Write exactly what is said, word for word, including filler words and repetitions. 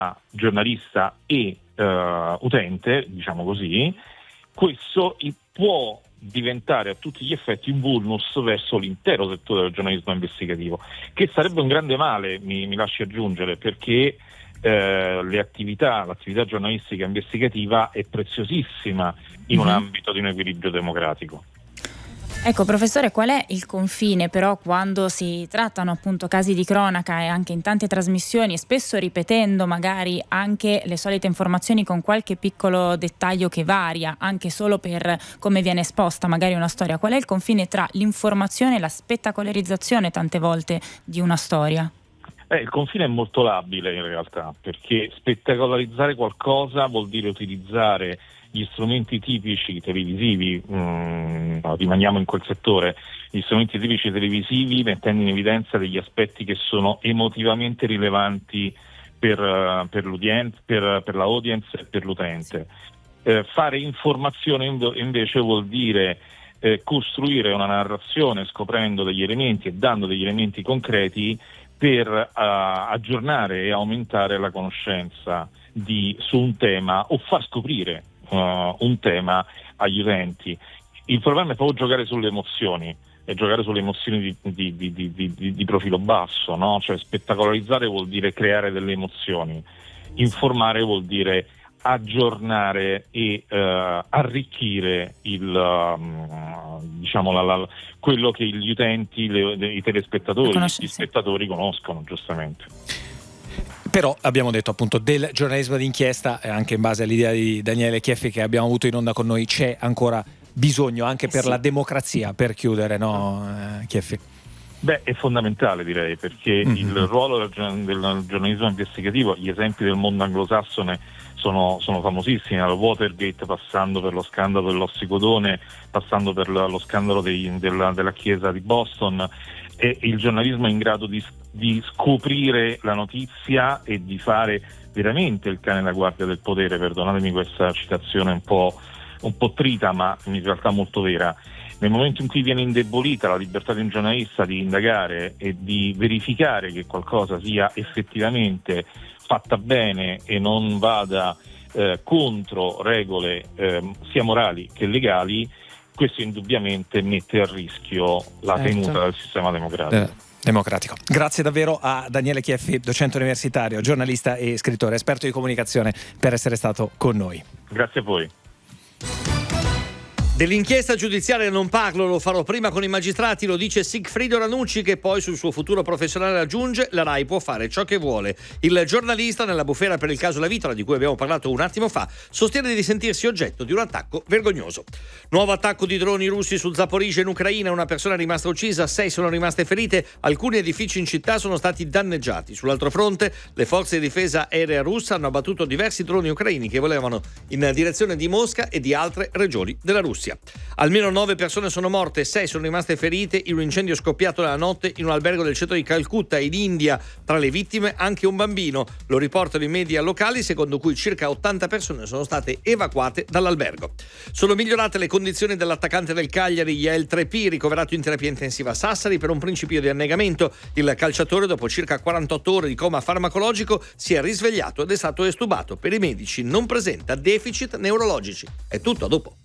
giornalista e uh, utente, diciamo così, questo può diventare a tutti gli effetti un vulnus verso l'intero settore del giornalismo investigativo, che sarebbe un grande male, mi, mi lasci aggiungere, perché eh, le attività, l'attività giornalistica investigativa è preziosissima in mm-hmm. un ambito di un equilibrio democratico. Ecco, professore, qual è il confine però quando si trattano appunto casi di cronaca e anche in tante trasmissioni, spesso ripetendo magari anche le solite informazioni con qualche piccolo dettaglio che varia, anche solo per come viene esposta magari una storia? Qual è il confine tra l'informazione e la spettacolarizzazione tante volte di una storia? Eh, il confine è molto labile in realtà, perché spettacolarizzare qualcosa vuol dire utilizzare gli strumenti tipici televisivi, mh, no, rimaniamo in quel settore, gli strumenti tipici televisivi mettendo in evidenza degli aspetti che sono emotivamente rilevanti per, uh, per l'udienza, per, per la audience e per l'utente. Eh, fare informazione invece vuol dire eh, costruire una narrazione scoprendo degli elementi e dando degli elementi concreti per uh, aggiornare e aumentare la conoscenza di, su un tema o far scoprire Uh, un tema agli utenti. Il problema è proprio giocare sulle emozioni e giocare sulle emozioni di, di, di, di, di, di profilo basso, no? Cioè spettacolarizzare vuol dire creare delle emozioni, informare vuol dire aggiornare e uh, arricchire il uh, diciamo la, la, quello che gli utenti, le, le, i telespettatori, gli spettatori conoscono giustamente. Però abbiamo detto appunto del giornalismo d'inchiesta, e anche in base all'idea di Daniele Chieffi che abbiamo avuto in onda con noi, c'è ancora bisogno anche per sì. la democrazia, per chiudere, no eh, Chieffi? Beh, è fondamentale direi, perché mm-hmm. il ruolo del, del giornalismo investigativo, gli esempi del mondo anglosassone sono, sono famosissimi, dal Watergate passando per lo scandalo dell'ossicodone, passando per lo scandalo dei, della, della chiesa di Boston. E il giornalismo è in grado di, di scoprire la notizia e di fare veramente il cane da guardia del potere, perdonatemi questa citazione un po', un po' trita ma in realtà molto vera. Nel momento in cui viene indebolita la libertà di un giornalista di indagare e di verificare che qualcosa sia effettivamente fatta bene e non vada eh, contro regole eh, sia morali che legali, questo indubbiamente mette a rischio la certo. tenuta del sistema democratico. Eh, democratico. Grazie davvero a Daniele Chieffi, docente universitario, giornalista e scrittore, esperto di comunicazione, per essere stato con noi. Grazie a voi. Dell'inchiesta giudiziaria non parlo, lo farò prima con i magistrati, lo dice Sigfrido Ranucci, che poi sul suo futuro professionale aggiunge: la RAI può fare ciò che vuole. Il giornalista, nella bufera per il caso La Vitola, di cui abbiamo parlato un attimo fa, sostiene di sentirsi oggetto di un attacco vergognoso. Nuovo attacco di droni russi su Zaporizhzhia in Ucraina, una persona è rimasta uccisa, sei sono rimaste ferite, alcuni edifici in città sono stati danneggiati. Sull'altro fronte, le forze di difesa aerea russe hanno abbattuto diversi droni ucraini che volevano in direzione di Mosca e di altre regioni della Russia. Almeno nove persone sono morte, sei sono rimaste ferite in un incendio scoppiato la notte in un albergo del centro di Calcutta in India. Tra le vittime anche un bambino, lo riportano i media locali, secondo cui circa ottanta persone sono state evacuate dall'albergo. Sono migliorate le condizioni dell'attaccante del Cagliari Yael Trepì, ricoverato in terapia intensiva a Sassari per un principio di annegamento. Il calciatore, dopo circa quarantotto ore di coma farmacologico, si è risvegliato ed è stato estubato. Per i medici non presenta deficit neurologici. È tutto, a dopo.